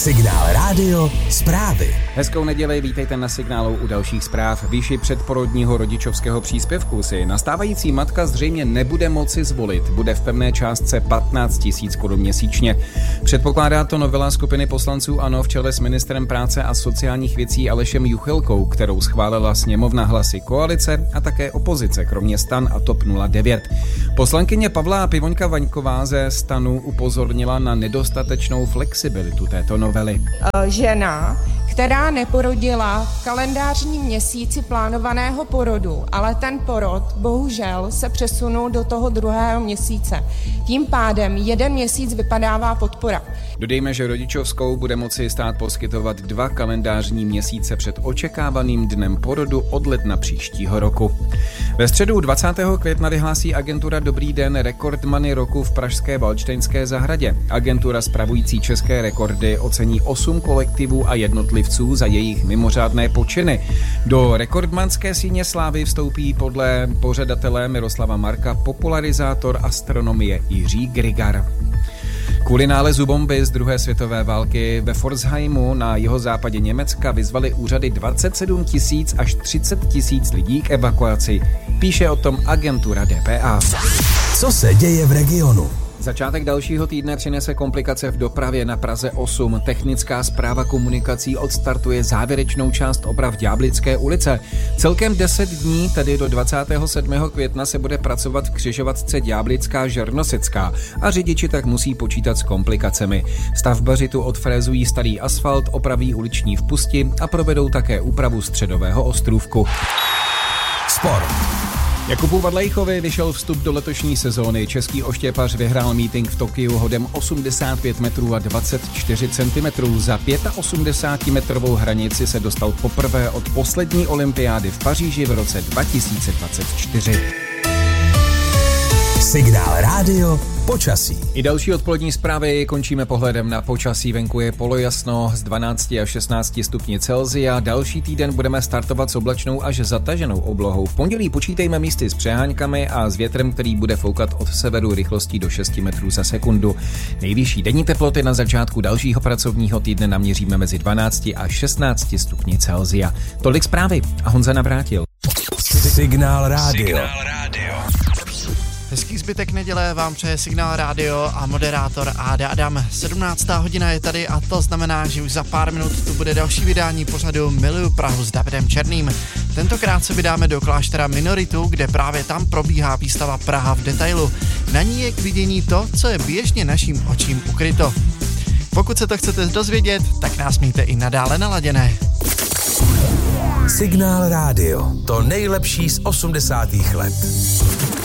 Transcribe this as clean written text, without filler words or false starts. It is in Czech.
Signál Rádio zprávy. Hezkou neděli, vítejte na Signálu u dalších zpráv. Výši předporodního rodičovského příspěvku si nastávající matka zřejmě nebude moci zvolit. Bude v pevné částce 15 000 korun měsíčně. Předpokládá to novela skupiny poslanců ANO v čele s ministrem práce a sociálních věcí Alešem Juchelkou, kterou schválila sněmovna hlasy koalice a také opozice, kromě STAN a TOP 09. Poslankyně Pavla Pivoňka Vaňková ze STANu upozornila na nedostatečnou flexibilitu této novely. Žena, která neporodila v kalendářním měsíci plánovaného porodu, ale ten porod bohužel se přesunul do toho druhého měsíce. Tím pádem 1 měsíc vypadává podpora. Dodejme, že rodičovskou bude moci stát poskytovat 2 kalendářní měsíce před očekávaným dnem porodu od ledna příštího roku. Ve středu 20. května vyhlásí agentura Dobrý den rekordmany roku v pražské Valdštejnské zahradě. Agentura spravující české rekordy ocení 8 kolektivů a jednotlivců za jejich mimořádné počiny. Do rekordmanské síně slávy vstoupí podle pořadatele Miroslava Marka popularizátor astronomie Jiří Grigar. Kvůli nálezu bomby z druhé světové války ve Pforzheimu na jihozápadě Německa vyzvali úřady 27 000 až 30 000 lidí k evakuaci. Píše o tom agentura dpa. Co se děje v regionu? Začátek dalšího týdne přinese komplikace v dopravě na Praze 8. Technická správa komunikací odstartuje závěrečnou část oprav Ďáblické ulice. Celkem 10 dní, tedy do 27. května, se bude pracovat v křižovatce Ďáblická Žernosecká a řidiči tak musí počítat s komplikacemi. Stavbaři tu odfrézují starý asfalt, opraví uliční vpusti a provedou také úpravu středového ostrůvku. Sport. Jakubu Vadlejchovi vyšel vstup do letošní sezóny. Český oštěpař vyhrál meeting v Tokiu hodem 85 metrů a 24 cm. Za 85metrovou hranici se dostal poprvé od poslední olympiády v Paříži v roce 2024. Signál Rádio počasí. I další odpolední zprávy končíme pohledem na počasí. Venku je polojasno z 12 až 16 stupni Celsia. Další týden budeme startovat s oblačnou až zataženou oblohou. V pondělí počítejme místy s přeháňkami a s větrem, který bude foukat od severu rychlostí do 6 metrů za sekundu. Nejvyšší denní teploty na začátku dalšího pracovního týdne naměříme mezi 12 až 16 stupni Celsia. Tolik zprávy a Honza Navrátil. Signál Rádio. Hezký zbytek neděle vám přeje Signál Rádio a moderátor Áda Adam. 17. hodina je tady a to znamená, že už za pár minut tu bude další vydání pořadu Miluju Prahu s Davidem Černým. Tentokrát se vydáme do kláštera Minoritu, kde právě tam probíhá výstava Praha v detailu. Na ní je k vidění to, co je běžně naším očím ukryto. Pokud se to chcete dozvědět, tak nás mějte i nadále naladěné. Signál Rádio. To nejlepší z 80. let.